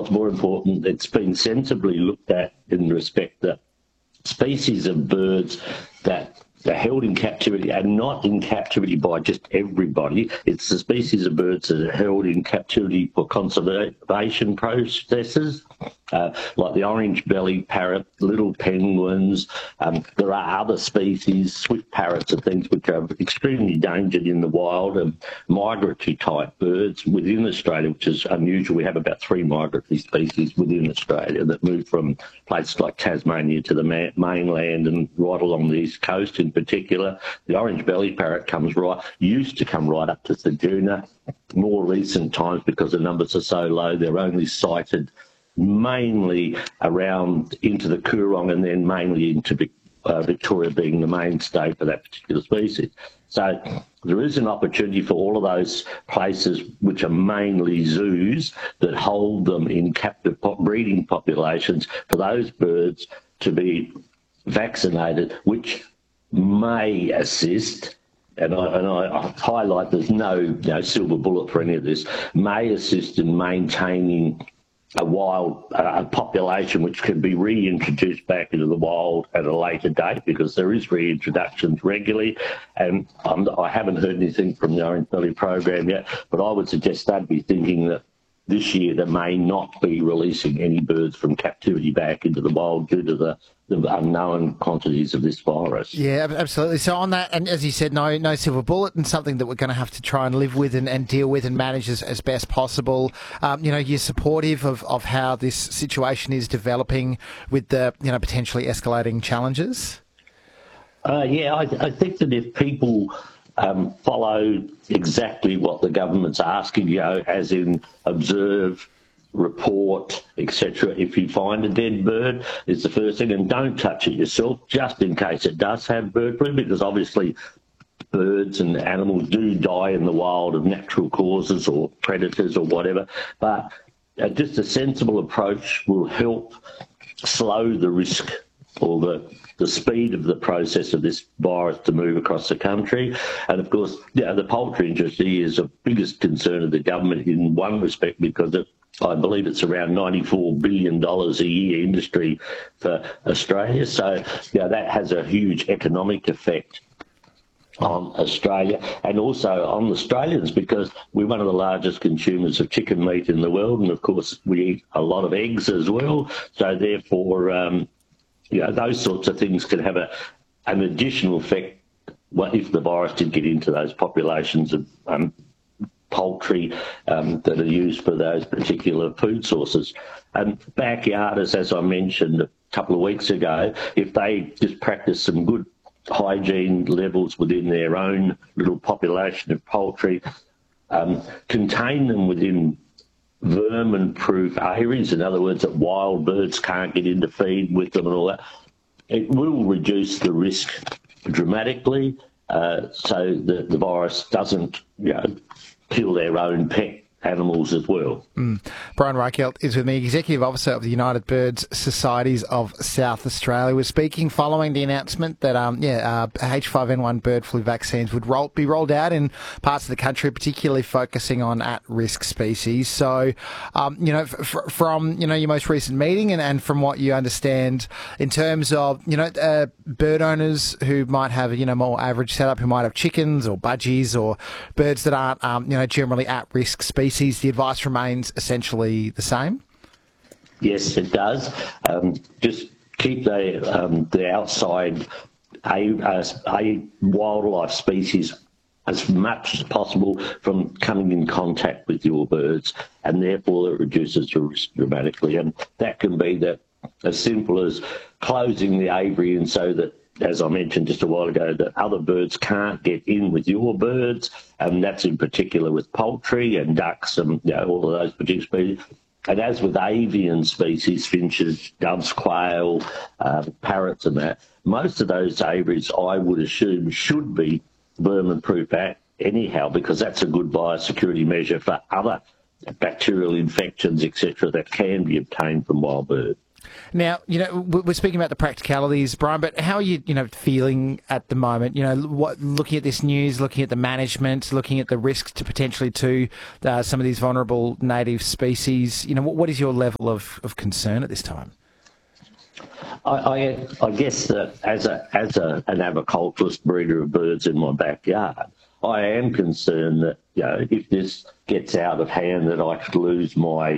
what's more important, it's been sensibly looked at in respect that species of birds that are held in captivity and not in captivity by just everybody. It's the species of birds that are held in captivity for conservation processes, like the orange-bellied parrot, little penguins. There are other species, swift parrots and things, which are extremely endangered in the wild, and migratory-type birds within Australia, which is unusual. We have about 3 migratory species within Australia that move from places like Tasmania to the mainland and right along the east coast in particular. The orange-bellied parrot used to come right up to Ceduna. More recent times, because the numbers are so low, they're only sighted mainly around into the Coorong and then mainly into Victoria being the mainstay for that particular species. So there is an opportunity for all of those places, which are mainly zoos that hold them in captive breeding populations, for those birds to be vaccinated, which may assist, and I highlight there's no silver bullet for any of this, may assist in maintaining a wild population which can be reintroduced back into the wild at a later date, because there is reintroductions regularly. And I haven't heard anything from the Orange Belly program yet, but I would suggest they'd be thinking that this year they may not be releasing any birds from captivity back into the wild due to the unknown quantities of this virus. Yeah, absolutely. So on that, and as you said, no silver bullet, and something that we're going to have to try and live with and deal with and manage as best possible. You're supportive of how this situation is developing with the potentially escalating challenges? I think that if people follow exactly what the government's asking, as in observe, report, etc. If you find a dead bird, is the first thing, and don't touch it yourself, just in case it does have bird flu, because obviously birds and animals do die in the wild of natural causes or predators or whatever. But just a sensible approach will help slow the risk or the speed of the process of this virus to move across the country. And of course, the poultry industry is the biggest concern of the government in one respect, because I believe it's around $94 billion a year industry for Australia. So, that has a huge economic effect on Australia and also on Australians, because we're one of the largest consumers of chicken meat in the world. And of course, we eat a lot of eggs as well. So therefore, those sorts of things can have an additional effect if the virus did get into those populations of poultry that are used for those particular food sources. And backyarders, as I mentioned a couple of weeks ago, if they just practice some good hygiene levels within their own little population of poultry, contain them within vermin-proof areas, in other words, that wild birds can't get in to feed with them and all that, it will reduce the risk dramatically, so that the virus doesn't, kill their own pet animals as well. Brian Reichelt is with me, Executive Officer of the United Birds Societies of South Australia. We're speaking following the announcement that H5N1 bird flu vaccines would be rolled out in parts of the country, particularly focusing on at-risk species. So, from your most recent meeting and from what you understand in terms of bird owners who might have a more average setup, who might have chickens or budgies or birds that aren't generally at-risk species, the advice remains essentially the same? Yes, it does. Just keep the outside wildlife species as much as possible from coming in contact with your birds, and therefore it reduces the risk dramatically. And that can be as simple as closing the aviary, and so that, as I mentioned just a while ago, that other birds can't get in with your birds, and that's in particular with poultry and ducks and all of those particular species. And as with avian species, finches, doves, quail, parrots and that, most of those aviaries, I would assume, should be vermin-proof anyhow, because that's a good biosecurity measure for other bacterial infections, etc., that can be obtained from wild birds. Now, we're speaking about the practicalities, Brian, but how are you, feeling at the moment? Looking at this news, looking at the management, looking at the risks to potentially to some of these vulnerable native species. What is your level of concern at this time? I guess that as an aviculturist breeder of birds in my backyard, I am concerned that if this gets out of hand, that I could lose my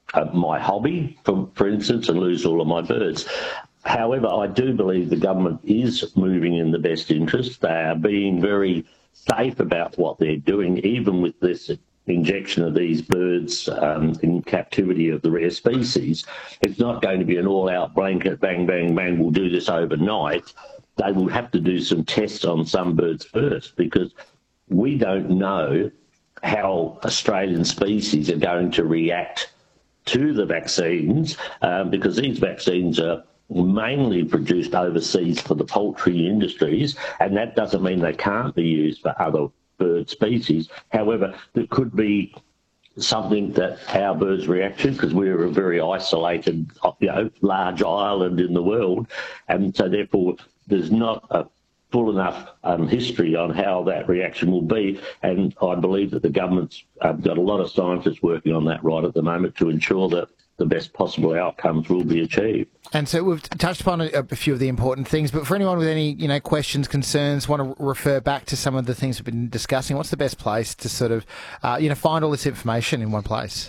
hobby, for instance, and lose all of my birds. However, I do believe the government is moving in the best interest. They are being very safe about what they're doing, even with this injection of these birds in captivity of the rare species. It's not going to be an all-out blanket, bang, bang, bang, we'll do this overnight. They will have to do some tests on some birds first, because we don't know how Australian species are going to react to the vaccines, because these vaccines are mainly produced overseas for the poultry industries, and that doesn't mean they can't be used for other bird species. However, there could be something that our birds react to, because we're a very isolated, large island in the world, and so therefore there's not a full enough history on how that reaction will be, and I believe that the government's got a lot of scientists working on that right at the moment to ensure that the best possible outcomes will be achieved. And so we've touched upon a few of the important things, but for anyone with any questions, concerns, want to refer back to some of the things we've been discussing, what's the best place to sort of find all this information in one place?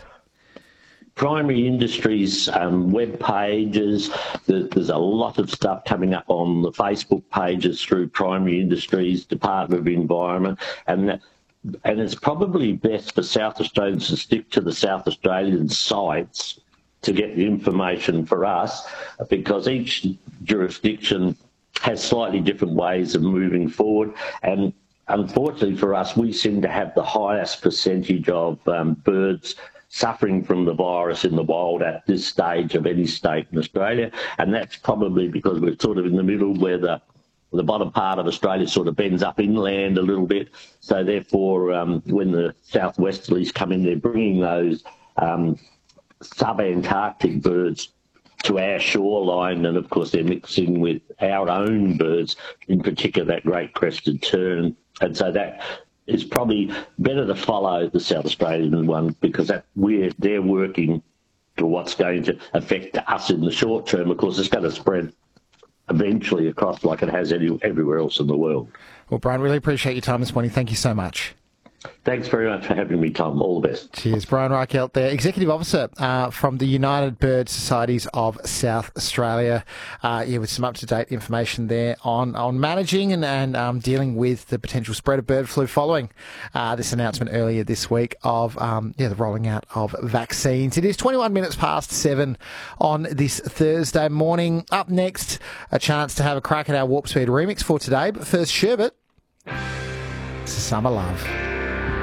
Primary Industries web pages. There's a lot of stuff coming up on the Facebook pages through Primary Industries, Department of Environment, and it's probably best for South Australians to stick to the South Australian sites to get the information for us, because each jurisdiction has slightly different ways of moving forward, and unfortunately for us, we seem to have the highest percentage of birds suffering from the virus in the wild at this stage of any state in Australia, and that's probably because we're sort of in the middle where the bottom part of Australia sort of bends up inland a little bit. So therefore, when the southwesterlies come in, they're bringing those sub-Antarctic birds to our shoreline, and of course they're mixing with our own birds, in particular that great crested tern, and so that it's probably better to follow the South Australian one, because they're working to what's going to affect us in the short term. Of course, it's going to spread eventually across like it has everywhere else in the world. Well, Brian, really appreciate your time this morning. Thank you so much. Thanks very much for having me, Tom. All the best. Cheers. Brian Reichelt there, Executive Officer from the United Bird Societies of South Australia. With some up-to-date information there on managing and dealing with the potential spread of bird flu following this announcement earlier this week of the rolling out of vaccines. It is 21 minutes past 7 on this Thursday morning. Up next, a chance to have a crack at our Warp Speed remix for today. But first, Sherbet. Summer Love.